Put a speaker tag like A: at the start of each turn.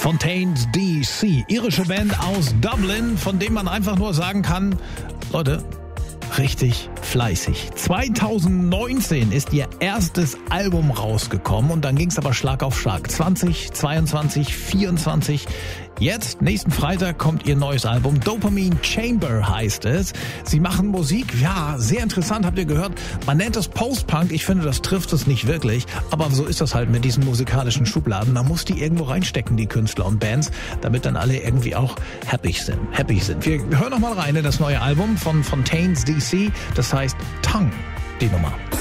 A: Fontaines DC, irische Band aus Dublin, von dem man einfach nur sagen kann, Leute, richtig fleißig. 2019 ist ihr erstes Album rausgekommen und dann ging es aber Schlag auf Schlag. 20, 22, 24. Jetzt, nächsten Freitag, kommt ihr neues Album. Dopamine Chamber heißt es. Sie machen Musik, ja, sehr interessant, habt ihr gehört. Man nennt es Post-Punk. Ich finde, das trifft es nicht wirklich. Aber so ist das halt mit diesen musikalischen Schubladen. Man muss die irgendwo reinstecken, die Künstler und Bands, damit dann alle irgendwie auch happy sind. Wir hören noch mal rein in das neue Album von Fontaines DC. Das heißt Tongue, die Nummer.